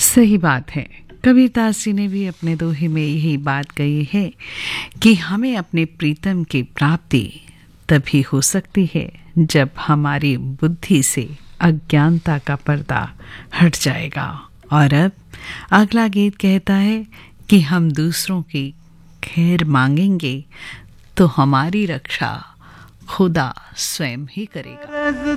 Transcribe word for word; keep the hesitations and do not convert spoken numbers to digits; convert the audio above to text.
सही बात है। कबीरदास जी ने भी अपने दोहे में यही बात कही है कि हमें अपने प्रीतम की प्राप्ति तभी हो सकती है जब हमारी बुद्धि से अज्ञानता का पर्दा हट जाएगा। और अब अगला गीत कहता है कि हम दूसरों की खैर मांगेंगे तो हमारी रक्षा खुदा स्वयं ही करेगा।